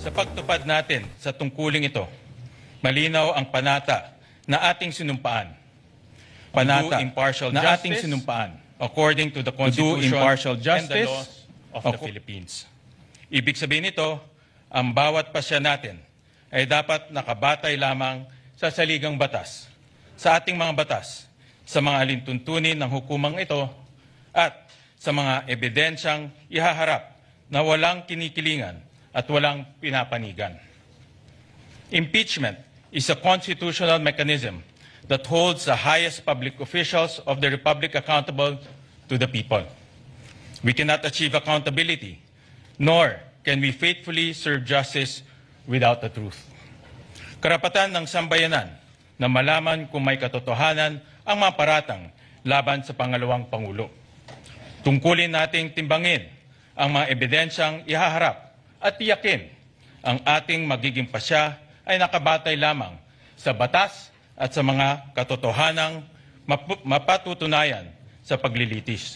Sa pagtupad natin sa tungkuling ito, malinaw ang panata na ating sinumpaan. Panata na ating sinumpaan according to the Constitution and the laws of the Philippines. Ibig sabihin nito, ang bawat pasya natin ay dapat nakabatay lamang sa saligang batas, sa ating mga batas, sa mga alintuntunin ng hukumang ito at sa mga ebidensyang ihaharap na walang kinikilingan at walang pinapanigan. Impeachment is a constitutional mechanism that holds the highest public officials of the Republic accountable to the people. We cannot achieve accountability, nor can we faithfully serve justice without the truth. Karapatan ng sambayanan na malaman kung may katotohanan ang mga paratang laban sa pangalawang Pangulo. Tungkulin nating timbangin ang mga ebidensyang ihaharap at tiyakin ang ating magiging pasya ay nakabatay lamang sa batas at sa mga katotohanang mapatutunayan sa paglilitis.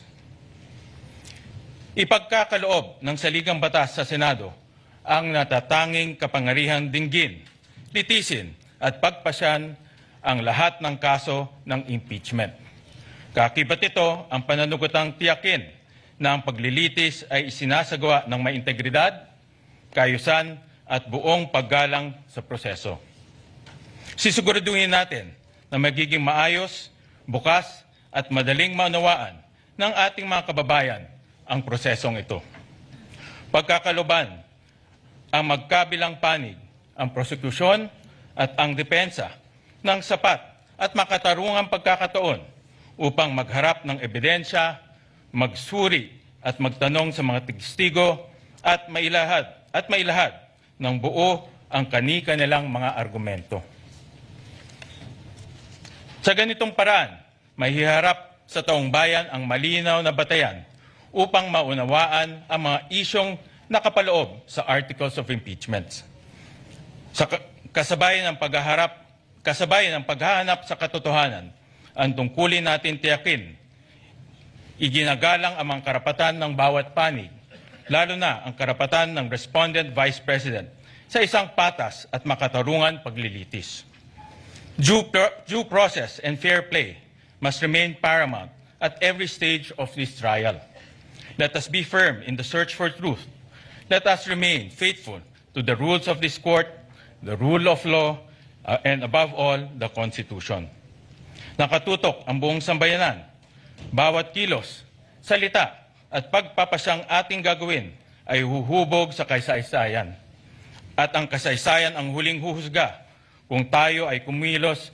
Ipagkakaloob ng saligang batas sa Senado ang natatanging kapangyarihang dinggin, litisin at pagpasyan ang lahat ng kaso ng impeachment. Kakibat ito ang pananugutang tiyakin na ang paglilitis ay isinasagawa ng may integridad, kaayusan at buong paggalang sa proseso. Sisiguraduhin natin na magiging maayos, bukas at madaling maunawaan ng ating mga kababayan ang prosesong ito. Pagkakaloban ang magkabilang panig, ang prosekusyon at ang depensa ng sapat at makatarungang pagkakataon upang magharap ng ebidensya, magsuri at magtanong sa mga testigo at mailahad ng buo ang kani-kanilang mga argumento. Sa ganitong paraan, mahiharap sa taong bayan ang malinaw na batayan upang maunawaan ang mga isyong nakapaloob sa Articles of Impeachment. Sa kasabayan ng paghahanap sa katotohanan, ang tungkulin natin tiyakin, iginagalang ang mga karapatan ng bawat panig, lalo na ang karapatan ng respondent vice president sa isang patas at makatarungan paglilitis. Due process and fair play must remain paramount at every stage of this trial. Let us be firm in the search for truth. Let us remain faithful to the rules of this court, the rule of law, and above all, the Constitution. Nakatutok ang buong sambayanan. Bawat kilos, salita, at pagpapasyang ating gagawin ay huhubog sa kasaysayan. At ang kasaysayan ang huling huhusga kung tayo ay kumilos